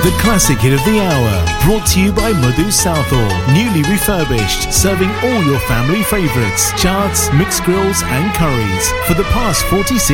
The classic hit of the hour, brought to you by Madhu Southall. Newly refurbished, serving all your family favourites, charts, mixed grills and curries for the past 46